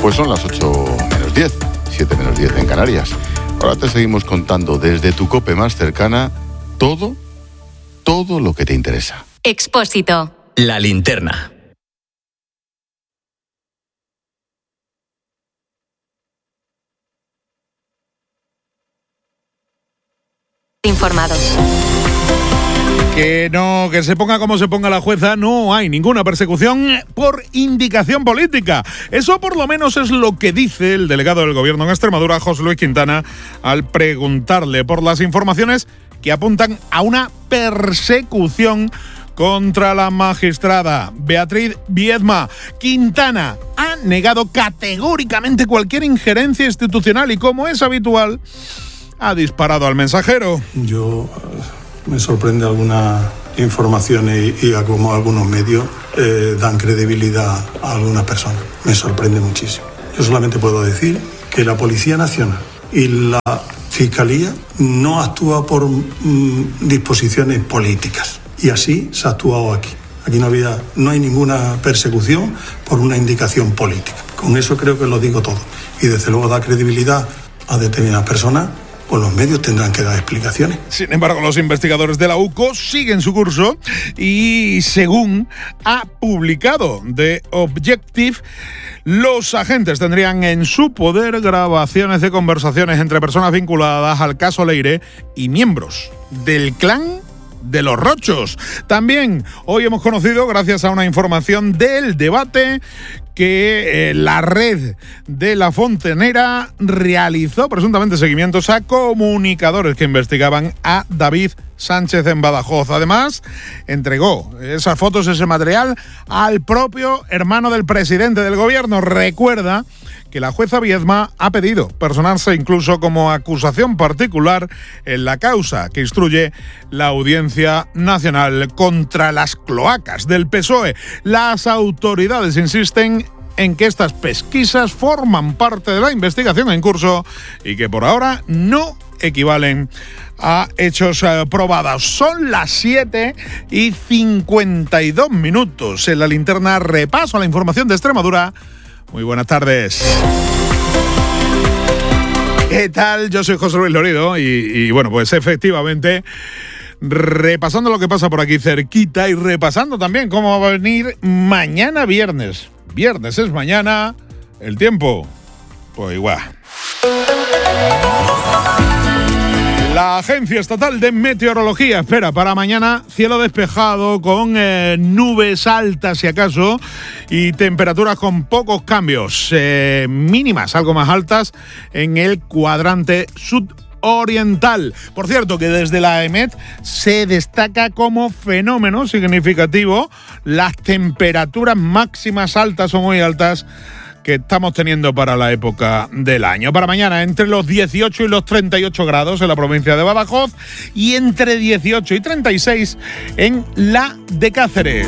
Pues son las 8 menos 10, 7 menos 10 en Canarias. Ahora te seguimos contando desde tu COPE más cercana todo lo que te interesa. Expósito. La linterna. Informados. Que se ponga como se ponga la jueza, no hay ninguna persecución por indicación política. Eso por lo menos es lo que dice el delegado del Gobierno en Extremadura, José Luis Quintana, al preguntarle por las informaciones que apuntan a una persecución contra la magistrada Beatriz Viedma. Quintana ha negado categóricamente cualquier injerencia institucional y, como es habitual, ha disparado al mensajero. Me sorprende algunas informaciones y como algunos medios dan credibilidad a algunas personas. Me sorprende muchísimo. Yo solamente puedo decir que la Policía Nacional y la Fiscalía no actúa por disposiciones políticas. Y así se ha actuado aquí. Aquí no hay ninguna persecución por una indicación política. Con eso creo que lo digo todo. Y desde luego da credibilidad a determinadas personas. Pues los medios tendrán que dar explicaciones. Sin embargo, los investigadores de la UCO siguen su curso y, según ha publicado The Objective, los agentes tendrían en su poder grabaciones de conversaciones entre personas vinculadas al caso Leire y miembros del clan de los Rochos. También hoy hemos conocido, gracias a una información del Debate, que la red de La Fontenera realizó presuntamente seguimientos a comunicadores que investigaban a David Sánchez en Badajoz. Además, entregó esas fotos, ese material, al propio hermano del presidente del gobierno. Recuerda que la jueza Viedma ha pedido personarse incluso como acusación particular en la causa que instruye la Audiencia Nacional contra las cloacas del PSOE. Las autoridades insisten en que estas pesquisas forman parte de la investigación en curso y que por ahora no equivalen a hechos probados. Son las 7:52 en la linterna. Repaso a la información de Extremadura. Muy buenas tardes. ¿Qué tal? Yo soy José Luis Lorido y bueno, pues efectivamente, repasando lo que pasa por aquí cerquita y repasando también cómo va a venir mañana viernes. Viernes es mañana, el tiempo, pues igual. La Agencia Estatal de Meteorología espera para mañana cielo despejado con nubes altas si acaso y temperaturas con pocos cambios, mínimas algo más altas en el cuadrante sudoriental. Por cierto, que desde la EMET se destaca como fenómeno significativo las temperaturas máximas altas o muy altas que estamos teniendo para la época del año. Para mañana, entre los 18 y los 38 grados en la provincia de Badajoz y entre 18 y 36 en la de Cáceres.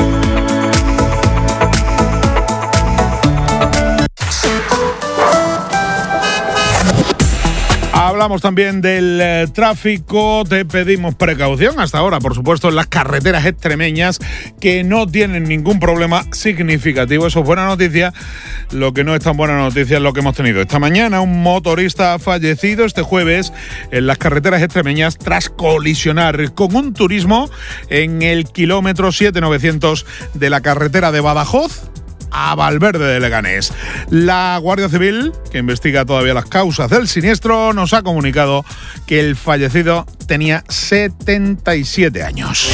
Hablamos también del tráfico, te pedimos precaución hasta ahora, por supuesto, en las carreteras extremeñas que no tienen ningún problema significativo. Eso es buena noticia. Lo que no es tan buena noticia es lo que hemos tenido esta mañana. Un motorista ha fallecido este jueves en las carreteras extremeñas tras colisionar con un turismo en el kilómetro 7900 de la carretera de Badajoz a Valverde de Leganés. La Guardia Civil, que investiga todavía las causas del siniestro, nos ha comunicado que el fallecido tenía 77 años.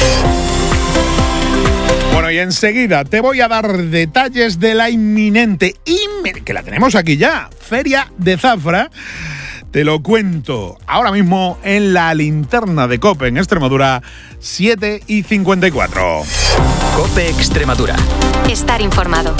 Bueno, y enseguida te voy a dar detalles de la inminente, que la tenemos aquí ya, Feria de Zafra. Te lo cuento ahora mismo en la linterna de COPE en Extremadura, 7:54. COPE Extremadura. Estar informado.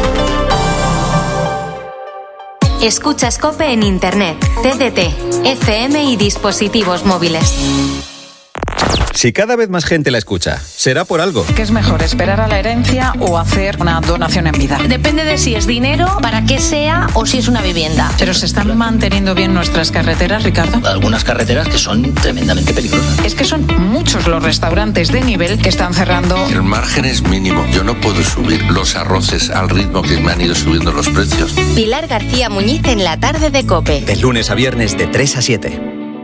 Escuchas COPE en Internet, TDT, FM y dispositivos móviles. Si cada vez más gente la escucha, será por algo. ¿Qué es mejor, esperar a la herencia o hacer una donación en vida? Depende de si es dinero, para qué sea o si es una vivienda. ¿Pero se están manteniendo bien nuestras carreteras, Ricardo? Algunas carreteras que son tremendamente peligrosas. Es que son muchos los restaurantes de nivel que están cerrando. El margen es mínimo. Yo no puedo subir los arroces al ritmo que me han ido subiendo los precios. Pilar García Muñiz en la tarde de COPE. De lunes a viernes de 3 a 7.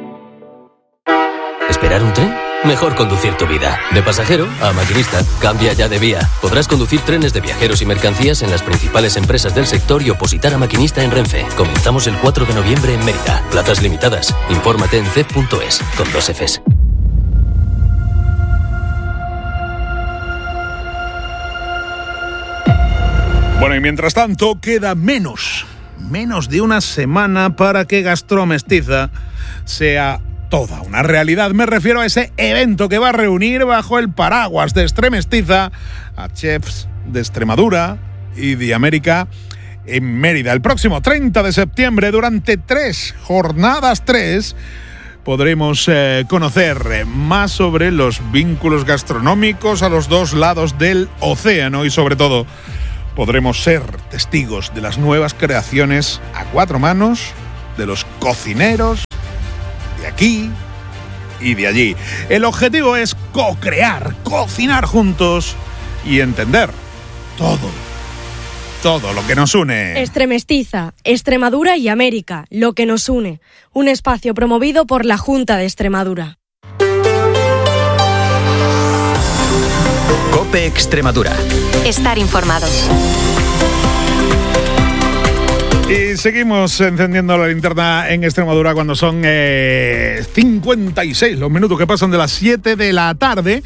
¿Esperar un tren? Mejor conducir tu vida. De pasajero a maquinista, cambia ya de vía. Podrás conducir trenes de viajeros y mercancías en las principales empresas del sector y opositar a maquinista en Renfe. Comenzamos el 4 de noviembre en Mérida. Plazas limitadas. Infórmate en cef.es, con 2 Fs. Bueno, y mientras tanto, queda menos de una semana para que Gastromestiza sea toda una realidad. Me refiero a ese evento que va a reunir bajo el paraguas de Extremestiza a chefs de Extremadura y de América en Mérida. El próximo 30 de septiembre, durante 3 jornadas, podremos conocer más sobre los vínculos gastronómicos a los dos lados del océano y, sobre todo, podremos ser testigos de las nuevas creaciones a 4 manos de los cocineros de aquí y de allí. El objetivo es co-crear, cocinar juntos y entender todo lo que nos une. Extremestiza, Extremadura y América, lo que nos une. Un espacio promovido por la Junta de Extremadura. COPE Extremadura. Estar informado. Y seguimos encendiendo la linterna en Extremadura cuando son 56 los minutos que pasan de las 7 de la tarde.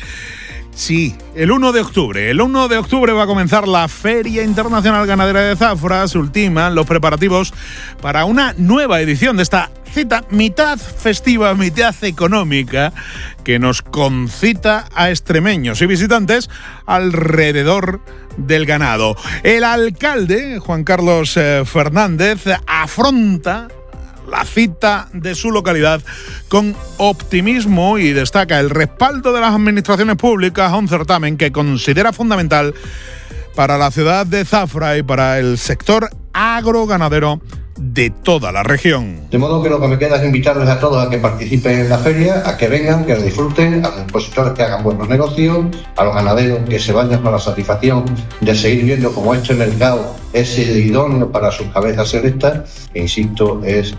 Sí, el 1 de octubre. El 1 de octubre va a comenzar la Feria Internacional Ganadera de Zafra. Se ultiman los preparativos para una nueva edición de esta cita mitad festiva, mitad económica, que nos concita a extremeños y visitantes alrededor del ganado. El alcalde, Juan Carlos Fernández, afronta la cita de su localidad con optimismo y destaca el respaldo de las administraciones públicas a un certamen que considera fundamental para la ciudad de Zafra y para el sector agroganadero de toda la región. De modo que lo que me queda es invitarles a todos a que participen en la feria, a que vengan, que lo disfruten, a los expositores que hagan buenos negocios, a los ganaderos que se vayan con la satisfacción de seguir viendo cómo este mercado es el idóneo para sus cabezas electas, que insisto, es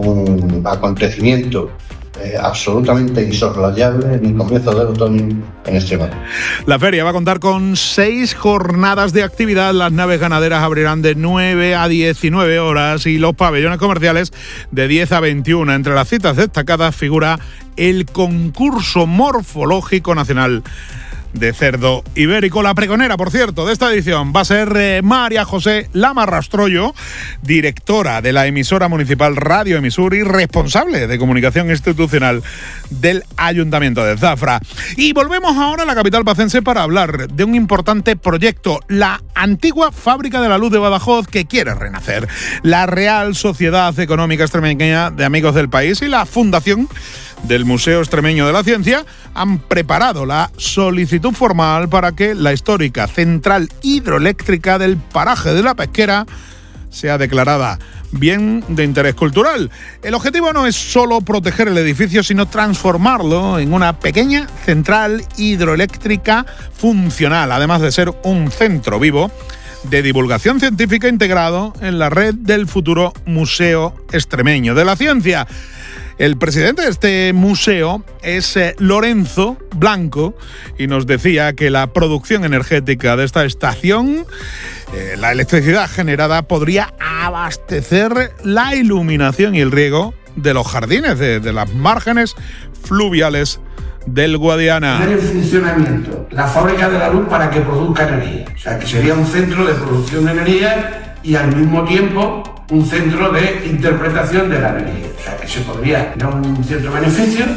un acontecimiento absolutamente insoslayable en el comienzo del otoño en Extremadura. La feria va a contar con 6 jornadas de actividad. Las naves ganaderas abrirán de 9 a 19 horas y los pabellones comerciales de 10 a 21. Entre las citas destacadas figura el concurso morfológico nacional de cerdo ibérico. La pregonera, por cierto, de esta edición va a ser María José Lama Rastrollo, directora de la emisora municipal Radio Emisur y responsable de comunicación institucional del Ayuntamiento de Zafra. Y volvemos ahora a la capital pacense para hablar de un importante proyecto, la antigua Fábrica de la Luz de Badajoz, que quiere renacer. La Real Sociedad Económica Extremeña de Amigos del País y la Fundación del Museo Extremeño de la Ciencia han preparado la solicitud formal para que la histórica central hidroeléctrica del paraje de la Pesquera sea declarada bien de interés cultural. El objetivo no es solo proteger el edificio, sino transformarlo en una pequeña central hidroeléctrica funcional, además de ser un centro vivo de divulgación científica integrado en la red del futuro Museo Extremeño de la Ciencia. El presidente de este museo es Lorenzo Blanco y nos decía que la producción energética de esta estación, la electricidad generada, podría abastecer la iluminación y el riego de los jardines, de las márgenes fluviales del Guadiana. Tener en funcionamiento la fábrica de la luz para que produzca energía. O sea, que sería un centro de producción de energía y al mismo tiempo un centro de interpretación de la energía. O sea, que se podría dar un cierto beneficio.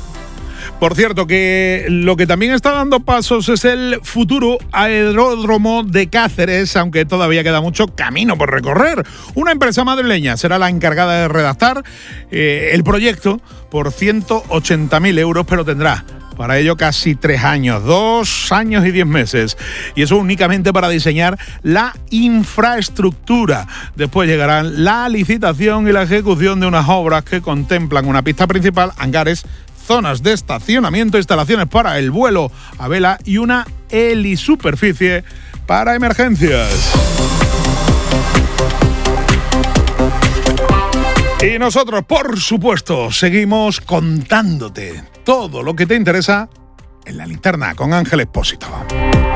Por cierto, que lo que también está dando pasos es el futuro aeródromo de Cáceres, aunque todavía queda mucho camino por recorrer. Una empresa madrileña será la encargada de redactar el proyecto por 180.000 euros, pero tendrá Para ello casi 3 años, 2 años y 10 meses. Y eso únicamente para diseñar la infraestructura. Después llegarán la licitación y la ejecución de unas obras que contemplan una pista principal, hangares, zonas de estacionamiento, instalaciones para el vuelo a vela y una helisuperficie para emergencias. Y nosotros, por supuesto, seguimos contándote todo lo que te interesa en La Linterna con Ángel Expósito.